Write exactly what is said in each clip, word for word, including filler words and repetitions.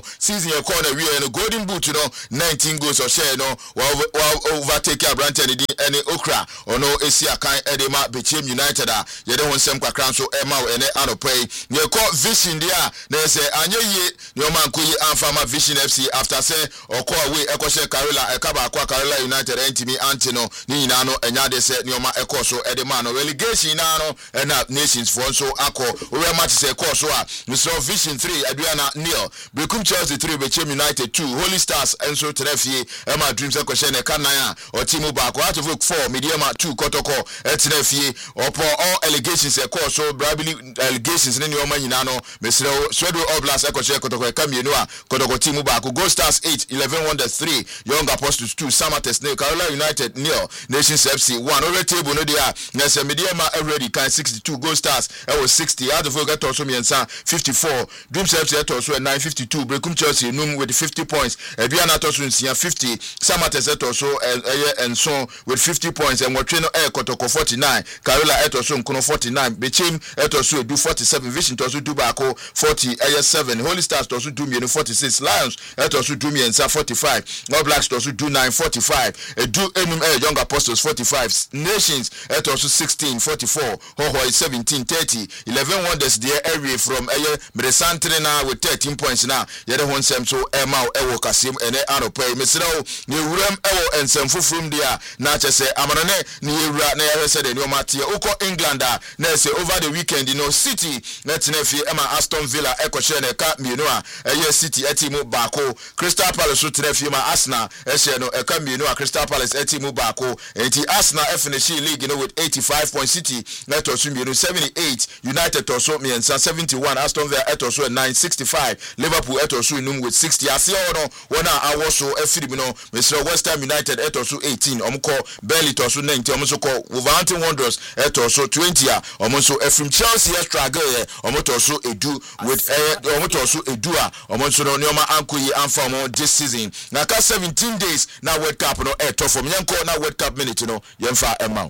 season your corner we and golden boot you know nineteen goals or share no while overtake a brand any any okra or no Asia kind edema Bechem United ah you don't want some crown so Emma and ano pay you call vision there they say anye ye your man kuyi Anfama Vision F C after say or call away Echo share Carola Ekaba Aqua Carola United Entimi Antino ni nano and yade say Nioma Echo so edema no relegation nano and nations for so ako we match say course so Mister Vision three Adriana Neil Bekum Chelsea three Bechem United two Holy Stars and so Trefie Emma Dreams and Question Kanaya or Timu Bako out of look four Mediama two Kotoko Etinefie or all allegations a course so brably allegations in your man Nano Mister Swedro Oblast Echo Kotoko Kaminoa Kotoko Timu Bako Gold Stars eight eleven Wonders three Young Apostles two Samates Nil Carolina United nil Nations F C one over table no dia Nessa Mediama already kind sixty-two Gold Stars I was sixty out of look at also Miensa fifty-four Dreams F C at also nine fifty-two Brekum Chelsea Num with fifty points Ebiana Tosun fifty Samates at also and so with fifty points and Watrino Air Kotoko forty-nine Carola at also Kono forty-nine Bechem at also do forty-seven Vision to also do Bako forty A seven Holy Stars to also do me forty-six Lions at also do me and forty-five All Blacks to also do nine forty-five a do Enum Air Young Apostles forty-five Nations at also sixteen forty-four Hohoi seventeen thirty eleven Wonders there area from Air Meresantrena with thirteen points now yet one sem so Emma Ewo Kasim and Ano pay Mister ni wuram ewo ensemfo from there na chese amanone ni wura na ya said ni o matie uko England na say over the weekend you know City na tenefie Emma Aston Villa ekoche na ka mienu a eye City etimu bako Crystal Palace tenefie ma Arsenal ehye no eka mienu a Crystal Palace etimu bako enti Arsenal finish league you know with eighty-five point City na to so mienu seventy-eight United to so miensa seventy-one Aston Villa to so nine sixty-five Liverpool to so num with sixty ase no one a awoso efiri no Mister West Ham United at also eighteen omko Belly to so ninety omso ko Wolverhampton Wanderers at also twenty a omso efrim Chelsea struggle omoto so edu with omoto so edu a omso no nyoma ankoyi anfamo this season na ka seventeen days na World Cup no e to from yanko na World Cup minute no yemfa emma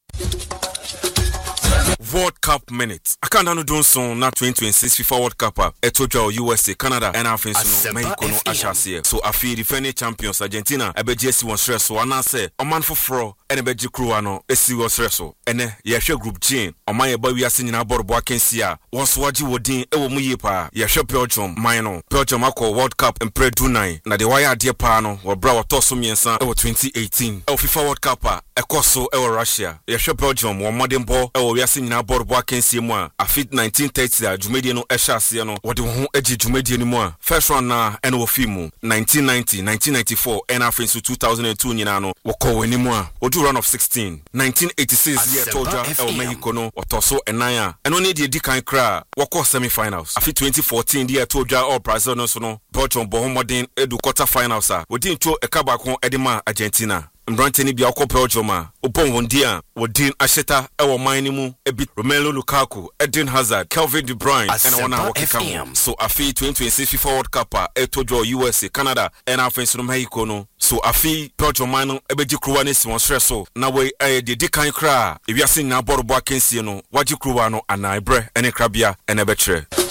World Cup minutes. I can't do doing so na twenty twenty-six FIFA World Cup. Etojo U S A, Canada, and I think so Mexico no Ashasi. So I feel defending champions Argentina. I bet Jesse was stress. So I say a man for fro and I bet you crew ano. Esi was stress. And eh yeshe group G. O my boy we are seeing na board boy can see ya. Was waji wodin ewo muyepa. Yeshe Belgium mino. Belgium ako World Cup and pre do nine. Na the wire dear pano. Wa bra wa toso miensa. Ewo twenty eighteen. Ewo FIFA World Cup a. Ekoso ewo Russia. Yeshe Belgium wa modern ball. Ewo we are seeing na board boy can see mo. A fit nineteen thirty a Jumedi no Ashasi no. Wadi ho eji Jumedi ni mo. First round na eno wo fimu. nineteen ninety, nineteen ninety-four and I think so two thousand two nyina no. Wako weni mo. Odu round of sixteen. nineteen eighty-six year Toja el Mexico no. Otoso enaya. Eno ni di kan kra. Wako semi-finals. A fit twenty fourteen year Toja all Brazil no so no. Belgium bo modern edu quarter finals a. Wodi ncho ekaba kon edema Argentina. Mbranteni bia ko Belgium a obon wondia wodin asheta ewo man mu ebi Romelu Lukaku, Eden Hazard, Kevin De Bruyne and one hour kika. So afi twenty twenty-six FIFA World Cup a etojo U S A, Canada and afenso no Mexico no. So afi Belgium man no ebeji kruwa ne si won stresso na we eh de dikan kra ewiase na bodo bo akensie no waji kruwa no anaibre ene krabia ene betre.